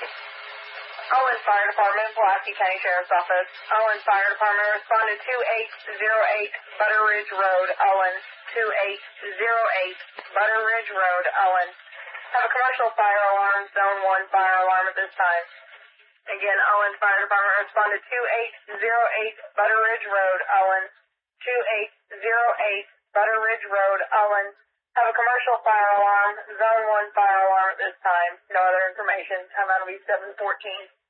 Owens Fire Department, Pulaski County Sheriff's Office. Owens Fire Department responded 2808 Butter Ridge Road, Owens. 2808 Butter Ridge Road, Owens. Have a commercial fire alarm, zone 1 fire alarm at this time. Again, Owens Fire Department responded 2808 Butter Ridge Road, Owens. 2808 Butter Ridge Road, Owens. Have a commercial fire alarm, zone 1 fire alarm at this time. No other information. Time out will be 7:14.